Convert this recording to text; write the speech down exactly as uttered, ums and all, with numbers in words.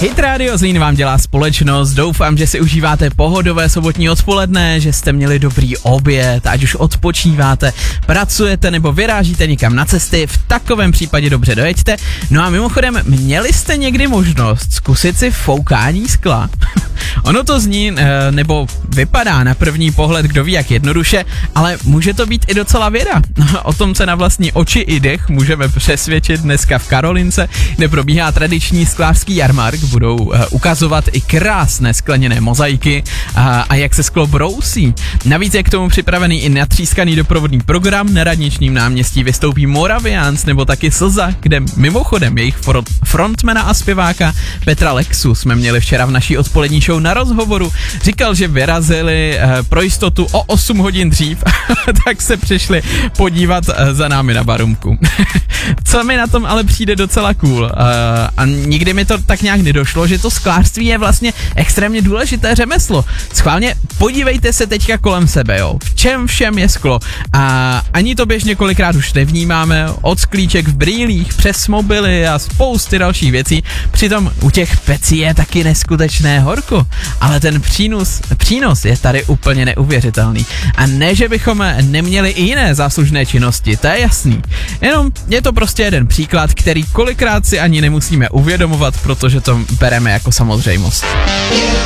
Hit Radio Zlín vám dělá společnost, doufám, že si užíváte pohodové sobotní odpoledne, že jste měli dobrý oběd, ať už odpočíváte, pracujete nebo vyrážíte někam na cesty, v takovém případě dobře dojeďte. No a mimochodem, měli jste někdy možnost zkusit si foukání skla? Ono to zní, nebo vypadá na první pohled, kdo ví jak jednoduše, ale může to být i docela věda. O tom se na vlastní oči i dech můžeme přesvědčit dneska v Karolince, kde probíhá tradiční sklářský jarmark. Budou ukazovat i krásné skleněné mozaiky a, a jak se sklo brousí. Navíc je k tomu připravený i natřískaný doprovodný program. Na Radničním náměstí vystoupí Moravians nebo taky Slza, kde mimochodem jejich frontmana a zpěváka Petra Lexu jsme měli včera v naší odpolední show na rozhovoru. Říkal, že vyrazili eh, pro jistotu o osm hodin dřív, tak se přišli podívat eh, za námi na Barumku. Co mi na tom ale přijde docela cool eh, a nikdy mi to tak nějak nedošlo, že to sklářství je vlastně extrémně důležité řemeslo. Schválně podívejte se teďka kolem sebe, jo. V čem všem je sklo a ani to běžně kolikrát už nevnímáme, od sklíček v brýlích přes mobily a spousty dalších věcí. Přitom u těch pecí je taky neskutečné horko, ale ten přínos, přínos je tady úplně neuvěřitelný. A ne, že bychom neměli i jiné záslužné činnosti, to je jasný. Jenom je to prostě jeden příklad, který kolikrát si ani nemusíme uvědomovat, protože to bereme jako samozřejmost.